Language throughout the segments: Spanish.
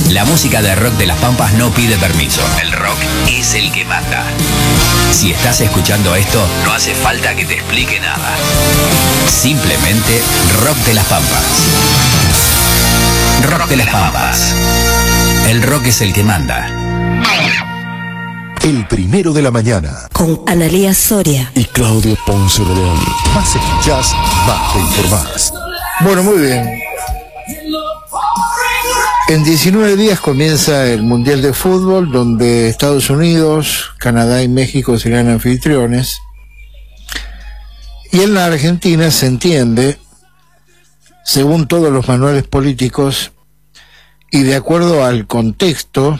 La música de rock de las Pampas no pide permiso. El rock es el que manda. Si estás escuchando esto, no hace falta que te explique nada. Simplemente rock de las Pampas. Rock de las Pampas. El rock es el que manda. El primero de la mañana. Con Analía Soria y Claudio Ponce de León. Más escuchás, más te informás. Bueno, muy bien. En 19 días comienza el Mundial de Fútbol, donde Estados Unidos, Canadá y México serán anfitriones. Y en la Argentina se entiende, según todos los manuales políticos y de acuerdo al contexto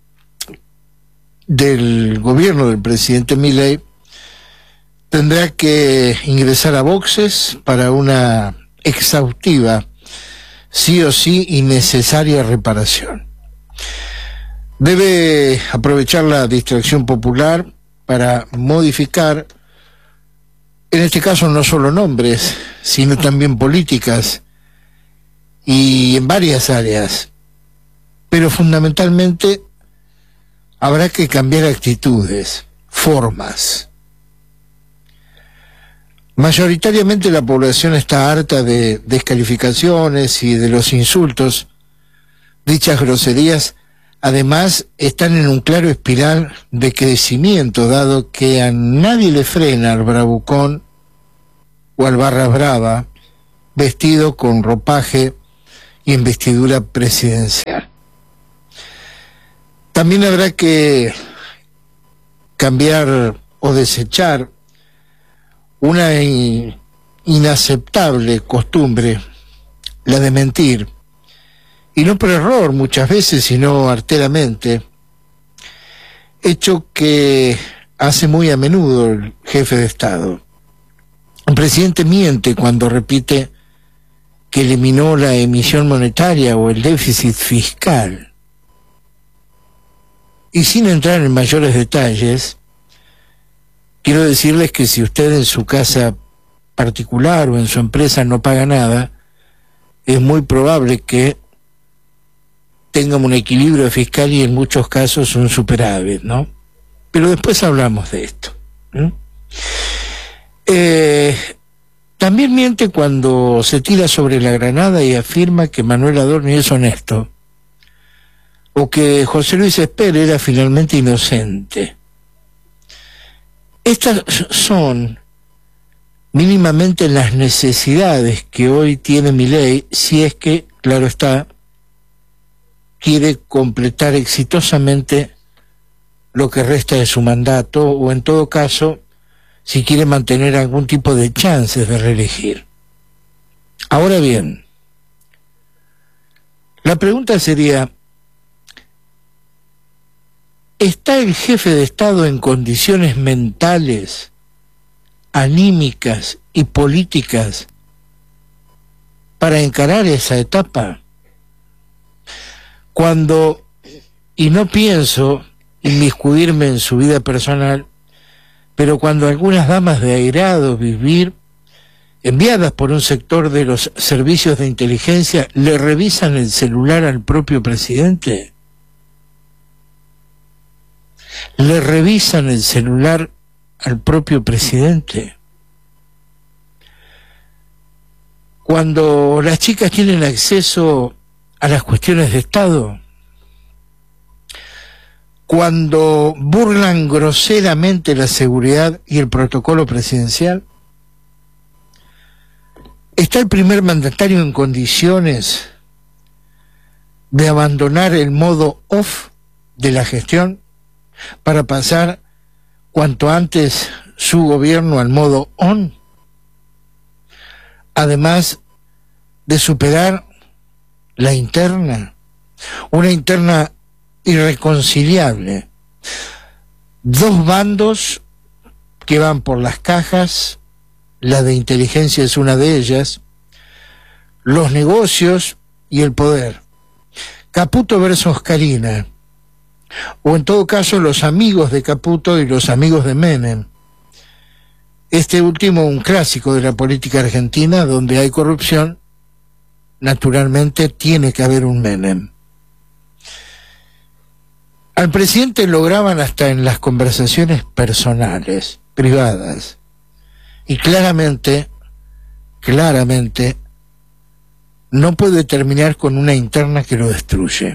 del gobierno del presidente Milei, tendrá que ingresar a boxes para una exhaustiva, sí o sí, innecesaria reparación. Debe aprovechar la distracción popular para modificar, en este caso no solo nombres, sino también políticas, y en varias áreas. Pero fundamentalmente habrá que cambiar actitudes, formas. Mayoritariamente la población está harta de descalificaciones y de los insultos. Dichas groserías, además, están en un claro espiral de crecimiento, dado que a nadie le frena al bravucón o al barra brava, vestido con ropaje y investidura presidencial. También habrá que cambiar o desechar una inaceptable costumbre, la de mentir, y no por error muchas veces, sino arteramente, hecho que hace muy a menudo el jefe de Estado. El presidente miente cuando repite que eliminó la emisión monetaria o el déficit fiscal. Y sin entrar en mayores detalles, quiero decirles que si usted en su casa particular o en su empresa no paga nada, es muy probable que tenga un equilibrio fiscal y en muchos casos un superávit, ¿no? Pero después hablamos de esto. También miente cuando se tira sobre la granada y afirma que Manuel Adorni es honesto, o que José Luis Espert era finalmente inocente. Estas son mínimamente las necesidades que hoy tiene Milei, si es que, claro está, quiere completar exitosamente lo que resta de su mandato, o en todo caso, si quiere mantener algún tipo de chances de reelegir. Ahora bien, la pregunta sería, ¿está el jefe de Estado en condiciones mentales, anímicas y políticas para encarar esa etapa? Cuando, y no pienso inmiscuirme en su vida personal, pero cuando algunas damas de airado vivir, enviadas por un sector de los servicios de inteligencia, le revisan el celular al propio presidente, le revisan el celular al propio presidente. Cuando las chicas tienen acceso a las cuestiones de Estado, cuando burlan groseramente la seguridad y el protocolo presidencial, ¿está el primer mandatario en condiciones de abandonar el modo off de la gestión para pasar cuanto antes su gobierno al modo on? Además de superar la interna, una interna irreconciliable. Dos bandos que van por las cajas, la de inteligencia es una de ellas, los negocios y el poder. Caputo versus Carina, o en todo caso los amigos de Caputo y los amigos de Menem. Este último un clásico de la política argentina, donde hay corrupción, naturalmente tiene que haber un Menem. Al presidente lograban hasta en las conversaciones personales, privadas, y claramente, no puede terminar con una interna que lo destruye.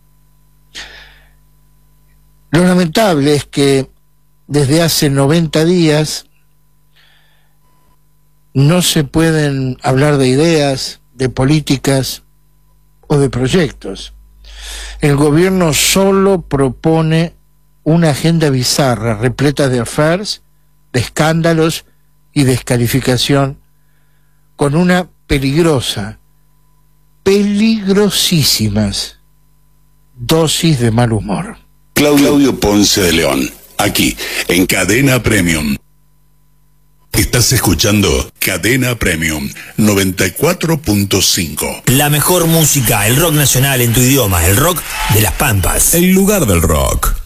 Lo lamentable es que desde hace 90 días no se pueden hablar de ideas, de políticas o de proyectos. El gobierno solo propone una agenda bizarra, repleta de affairs, de escándalos y descalificación, con una peligrosísimas dosis de mal humor. Claudio Ponce de León, aquí, en Cadena Premium. Estás escuchando Cadena Premium 94.5. La mejor música, el rock nacional en tu idioma, el rock de las Pampas. El lugar del rock.